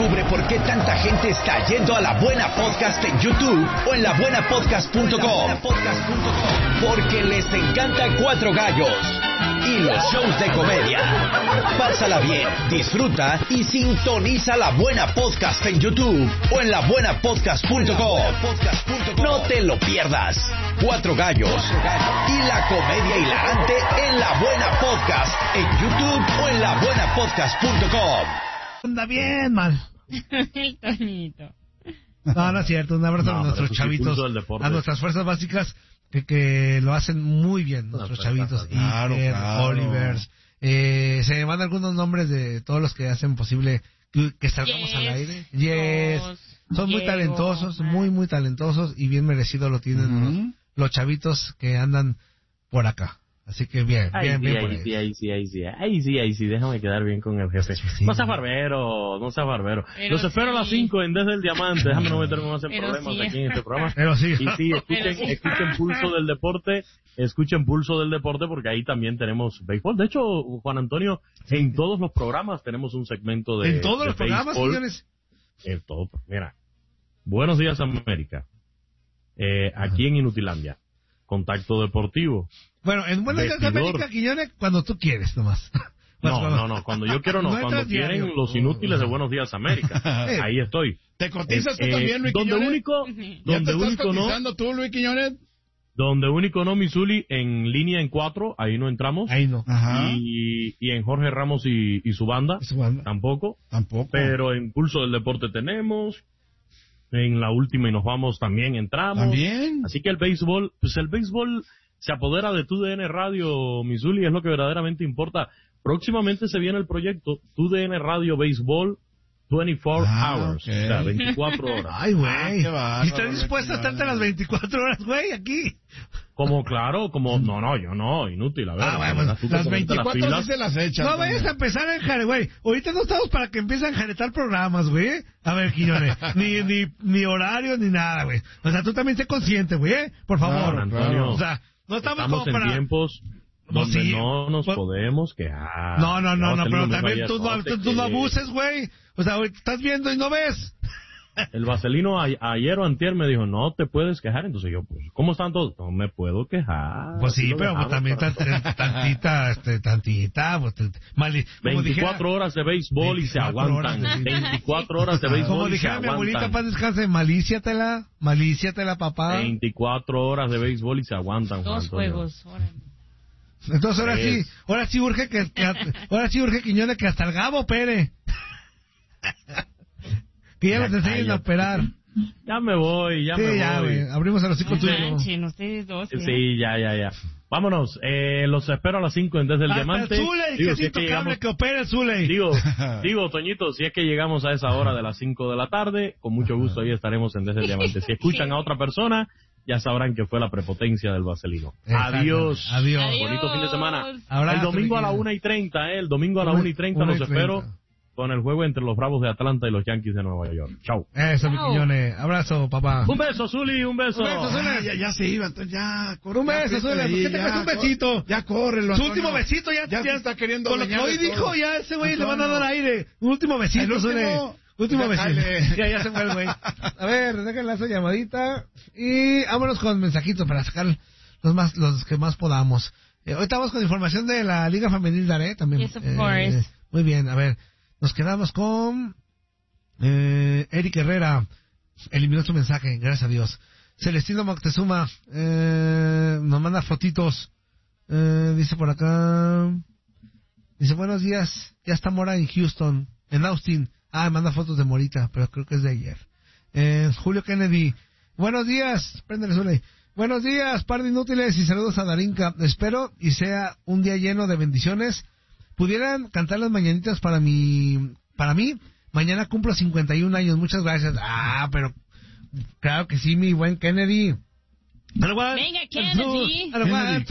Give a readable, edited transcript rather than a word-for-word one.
Descubre por qué tanta gente está yendo a La Buena Podcast en YouTube o en labuenapodcast.com. Porque les encanta Cuatro Gallos y los shows de comedia. Pásala bien, disfruta y sintoniza La Buena Podcast en YouTube o en labuenapodcast.com. No te lo pierdas. Cuatro Gallos y la comedia hilarante en La Buena Podcast en YouTube o en labuenapodcast.com. Anda bien, man. El Toñito. No es cierto. Un abrazo a nuestros chavitos, a nuestras fuerzas básicas que lo hacen muy bien, nuestros chavitos. Claro. Olivers. Se me van algunos nombres de todos los que hacen posible que salgamos al aire. Son muy talentosos, muy talentosos y bien merecido lo tienen los chavitos que andan por acá. Así que bien por ellos. Ahí sí, déjame quedar bien con el jefe. Sí, no seas barbero. Los espero a las 5 en Desde el Diamante. Déjame no meterme más en problemas aquí en este programa. Pero sí. Y sí, escuchen Pulso del Deporte. Escuchen Pulso del Deporte porque ahí también tenemos béisbol. De hecho, Juan Antonio, en todos los programas tenemos un segmento de ¿En todos los programas, señores? En todo. Mira, Buenos Días América. Aquí en Inutilandia. Contacto Deportivo. Bueno, en Buenos Días América, Quiñones, cuando tú quieres nomás. No, cuando yo quiero no. Cuando quieren los inútiles de Buenos Días América. Ahí estoy. ¿Te cotizas tú también, Luis Quiñones? Donde único cotizando tú, Luis Quiñones? Donde único no, Missouri, en línea en 4, ahí no entramos. Ahí no. Ajá. Y en Jorge Ramos y su banda, tampoco. Pero en Pulso del Deporte tenemos. En la última y nos vamos también entramos. ¿También? Así que el béisbol se apodera de TUDN Radio, Missouri, es lo que verdaderamente importa. Próximamente se viene el proyecto TUDN Radio Béisbol 24 hours, okay. O sea, 24 horas. Ay, güey. ¿Y estás dispuesto a estarte las 24 horas, güey, aquí? No, yo no, inútil, a ver. Bueno, las 24 sí se las echas. No vayas a empezar a enjaretar, güey. Ahorita no estamos para que empiecen a enjaretar programas, güey. A ver, Quiñones, ni horario, ni nada, güey. O sea, tú también sé consciente, güey, Por favor. Antonio, o sea, no estamos como en tiempos donde no nos podemos quejar. No, pero también tú no abuses, güey. O sea, estás viendo y no ves. El Vaselino ayer o antier me dijo, no te puedes quejar. Entonces yo, pues, ¿cómo están todos? No me puedo quejar. Pues sí, pero pues también tantita. 24 horas de béisbol y se aguantan. 24 horas de béisbol y se aguantan. Como dijera mi abuelita, paz descanse, malíciatela, papá. 24 horas de béisbol y se aguantan. 2 juegos, Entonces ahora sí urge Quiñones que hasta el Gabo opere. Que ya nos enseñen a operar. Ya me voy. Abrimos a los 5 tuyos. Ustedes dos. Sí, ya. Vámonos. Los espero a las 5 en Desde el Diamante. Que opere el Zuley. Digo, Toñito, si es que llegamos a esa hora de las 5 de la tarde, con mucho gusto ahí estaremos en Desde el Diamante. Si escuchan a otra persona, ya sabrán que fue la prepotencia del Vaselino. Adiós. Bonito fin de semana. El domingo a la 1:30, El domingo a la 1:30 los espero con el juego entre los Bravos de Atlanta y los Yankees de Nueva York. Chau. Eso, mi Quiñones. Abrazo, papá. Un beso, Zuli, un beso. Ya se iba, entonces ya. Un beso, Zuli. ¿Por qué te das un besito? Ya córrelo. Su último besito ya está queriendo. Con lo que hoy dijo, ya ese güey le van a dar aire. Un último besito, Zuli. Último besito. Ya se fue el güey. A ver, déjenle esa llamadita. Y vámonos con mensajitos para sacar los que más podamos. Ahorita vamos con información de la Liga Femenil Daré también. Yes, of course. Muy bien, a ver. Nos quedamos con Eric Herrera. Eliminó su mensaje, gracias a Dios. Celestino Moctezuma nos manda fotitos. Dice por acá. Dice, buenos días. Ya está Mora en Houston, en Austin. Manda fotos de Morita, pero creo que es de ayer. Julio Kennedy. Buenos días. Préndele, Zule. Buenos días, par de inútiles y saludos a Darinka. Espero y sea un día lleno de bendiciones. ¿Pudieran cantar las mañanitas para mí? Mañana cumplo 51 años. Muchas gracias. Pero claro que sí, mi buen Kennedy. Venga, Kennedy.